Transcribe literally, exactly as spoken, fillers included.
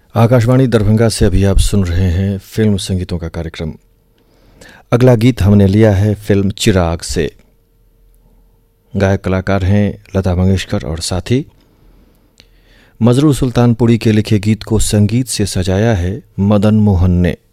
आकाशवाणी दरभंगा से अभी आप सुन रहे हैं फिल्म संगीतों का कार्यक्रम। अगला गीत हमने लिया है फिल्म चिराग से। गायक कलाकार हैं लता मंगेशकर और साथी। मजरू सुल्तानपुरी के लिखे गीत को संगीत से सजाया है मदन मोहन ने।